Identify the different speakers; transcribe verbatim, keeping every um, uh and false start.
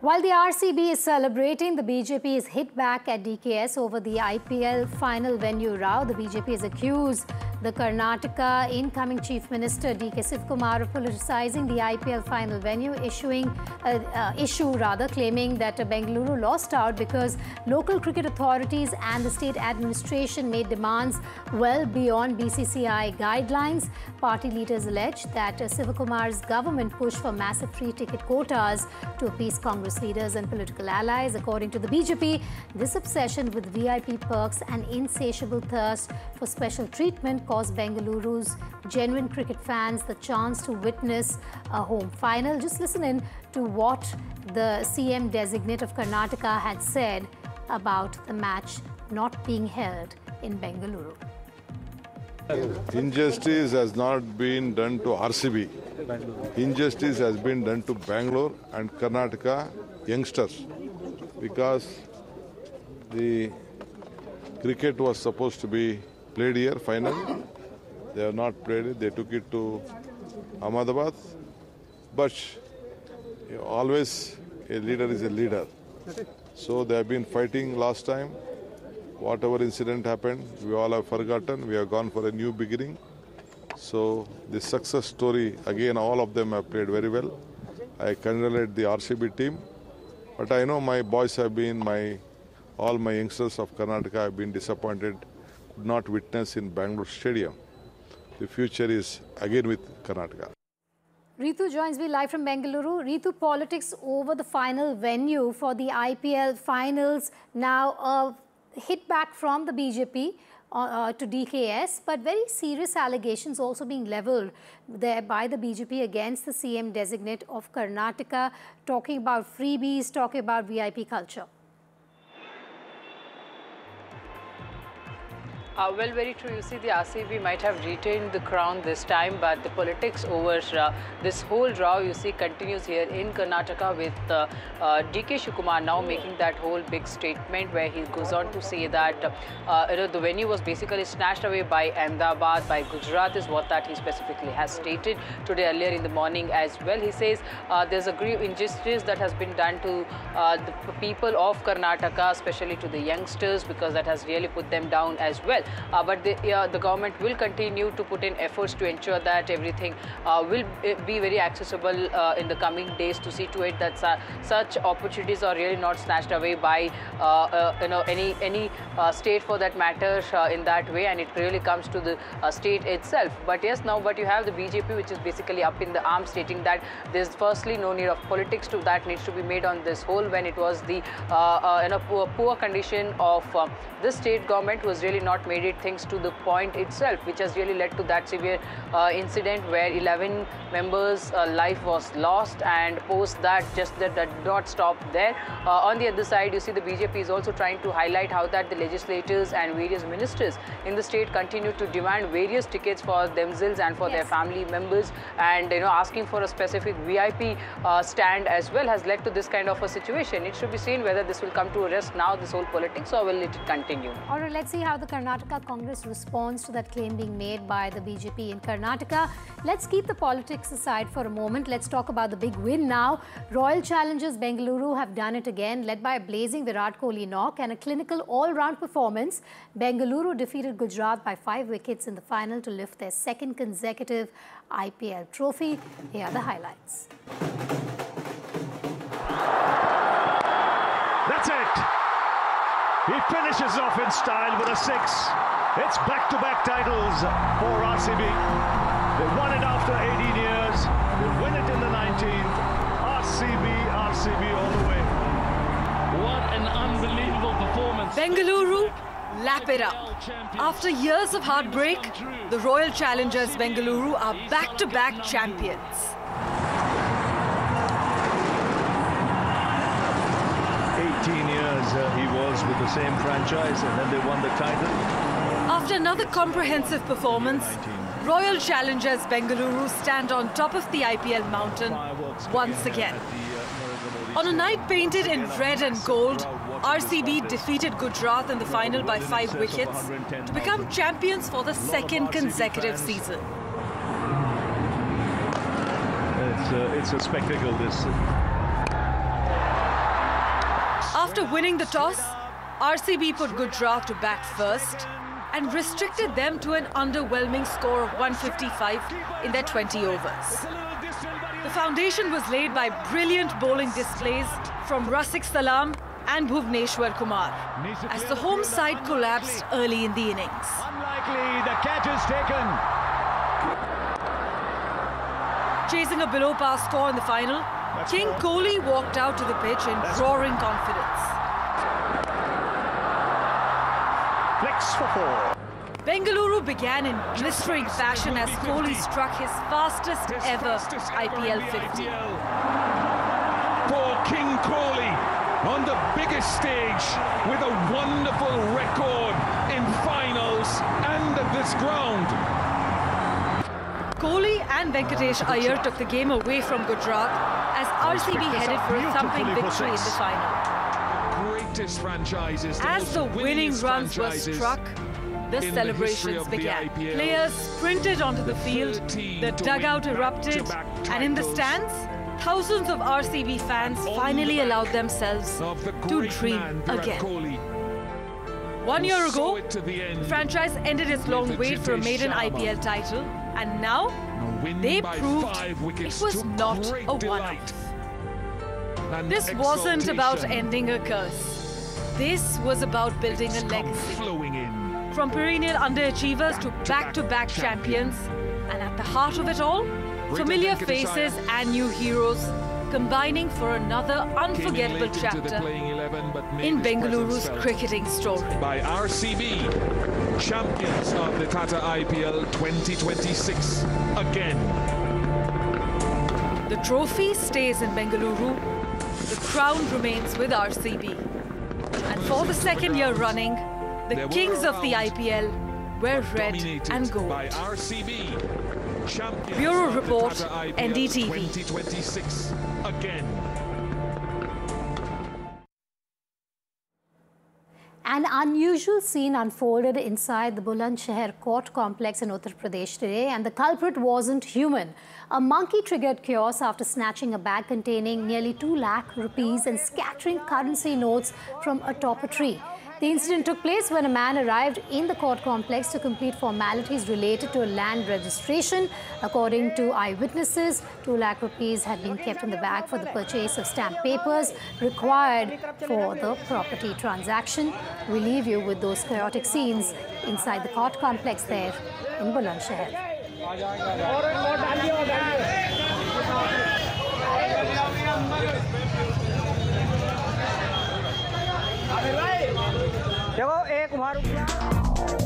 Speaker 1: While the R C B is celebrating, the B J P is hit back at D K S over the I P L final venue row. The B J P has accused the Karnataka incoming Chief Minister D K Sivakumar of politicizing the I P L final venue, issuing uh, uh, issue rather claiming that uh, Bengaluru lost out because local cricket authorities and the state administration made demands well beyond B C C I guidelines. Party leaders allege that uh, Sivakumar's government pushed for massive free ticket quotas to appease Congress leaders and political allies. According to the B J P, this obsession with V I P perks and insatiable thirst for special treatment caused Bengaluru's genuine cricket fans the chance to witness a home final. Just listen in to what the C M designate of Karnataka had said about the match not being held in Bengaluru.
Speaker 2: Injustice has not been done to R C B. Injustice has been done to Bangalore and Karnataka youngsters, because the cricket was supposed to be played here finally. They have not played it. They took it to Ahmedabad. But you know, always a leader is a leader. So they have been fighting last time. Whatever incident happened, we all have forgotten. We have gone for a new beginning. So the success story, again, all of them have played very well. I congratulate the R C B team. But I know my boys have been, my all my youngsters of Karnataka have been disappointed, could not witness in Bangalore Stadium. The future is again with Karnataka.
Speaker 1: Ritu joins me live from Bengaluru. Ritu, politics over the final venue for the I P L finals. Now, uh, hit back from the B J P uh, to D K S, but very serious allegations also being levelled there by the B J P against the C M designate of Karnataka, talking about freebies, talking about V I P culture.
Speaker 3: Uh, well, very true. You see, the R C B might have retained the crown this time, but the politics over uh, this whole row, you see, continues here in Karnataka with uh, uh, D K Sivakumar now making that whole big statement where he goes on to say that uh, you know, the venue was basically snatched away by Ahmedabad, by Gujarat, is what that he specifically has stated today earlier in the morning as well. He says uh, there's a grave injustice that has been done to uh, the people of Karnataka, especially to the youngsters, because that has really put them down as well. Uh, but the, uh, the government will continue to put in efforts to ensure that everything uh, will be very accessible uh, in the coming days, to see to it that uh, such opportunities are really not snatched away by uh, uh, you know any any uh, state for that matter uh, in that way, and it really comes to the uh, state itself. But yes, now but you have the B J P, which is basically up in the arms, stating that there's firstly no need of politics to that needs to be made on this whole, when it was the uh, uh, you know poor, poor condition of uh, the state government was really not made it things to the point itself, which has really led to that severe uh, incident where eleven members' uh, life was lost, and post that just that, that did not stop there. Uh, on the other side, you see the B J P is also trying to highlight how that the legislators and various ministers in the state continue to demand various tickets for themselves and for yes. their family members, and you know asking for a specific V I P uh, stand as well has led to this kind of a situation. It should be seen whether this will come to a rest now, this whole politics, or will it continue.
Speaker 1: All right, let's see how the Karnataka Congress responds to that claim being made by the B J P in Karnataka. Let's keep the politics aside for a moment. Let's talk about the big win now. Royal Challengers Bengaluru have done it again, led by a blazing Virat Kohli knock and a clinical all-round performance. Bengaluru defeated Gujarat by five wickets in the final to lift their second consecutive I P L trophy. Here are the highlights.
Speaker 4: That's it. He finishes off in style with a six. It's back-to-back titles for R C B. They won it after eighteen years. They win it in the nineteenth. R C B, R C B all the way.
Speaker 5: What an unbelievable performance.
Speaker 6: Bengaluru, lap it up. After years of heartbreak, the Royal Challengers Bengaluru are back-to-back champions.
Speaker 4: eighteen years uh, he was with the same franchise, and then they won the title.
Speaker 6: After another comprehensive performance, Royal Challengers Bengaluru stand on top of the I P L mountain once again. On a night painted in red and gold, R C B defeated Gujarat in the final by five wickets to become champions for the second consecutive season.
Speaker 4: It's a, it's a spectacle, this.
Speaker 6: After winning the toss, R C B put Gujarat to bat first and restricted them to an underwhelming score of one fifty-five in their twenty overs. The foundation was laid by brilliant bowling displays from Rafiq Salam and Bhuvneshwar Kumar as the home side collapsed early in the innings.
Speaker 4: Unlikely, the catch is taken.
Speaker 6: Chasing a below-par score in the final, That's King four. Kohli walked out to the pitch in That's roaring four. confidence.
Speaker 4: Flicks for four.
Speaker 6: Bengaluru began in blistering fashion as Kohli struck his fastest ever I P L fifty.
Speaker 7: For King Kohli on the biggest stage with a wonderful record in finals and at this ground.
Speaker 6: Kohli and Venkatesh Iyer took the game away from Gujarat as R C B headed for a thumping victory in the final.
Speaker 7: Greatest franchises.
Speaker 6: As the winning runs were struck, the celebrations began. Players sprinted onto the field, the dugout erupted, and in the stands, thousands of R C B fans finally allowed themselves to dream again. One year ago, the franchise ended its long wait for a maiden I P L title, and now they proved it was not a one-off. This wasn't about ending a curse. This was about building a legacy. From perennial underachievers to back-to-back champions, and at the heart of it all, familiar faces and new heroes combining for another unforgettable chapter in Bengaluru's cricketing story.
Speaker 7: By R C B, champions of the Tata I P L twenty twenty-six again.
Speaker 6: The trophy stays in Bengaluru. The crown remains with R C B. And for the second year running, the kings of the I P L were red and gold.
Speaker 7: By R C B,
Speaker 6: Bureau Report, N D T V.
Speaker 7: twenty twenty-six again.
Speaker 1: An unusual scene unfolded inside the Bulandshahr court complex in Uttar Pradesh today, and the culprit wasn't human. A monkey triggered chaos after snatching a bag containing nearly two lakh rupees and scattering currency notes from atop a tree. The incident took place when a man arrived in the court complex to complete formalities related to a land registration. According to eyewitnesses, two lakh rupees had been kept in the bag for the purchase of stamp papers required for the property transaction. We leave you with those chaotic scenes inside the court complex there in Bulandshahr.
Speaker 8: देखो एक वहाँ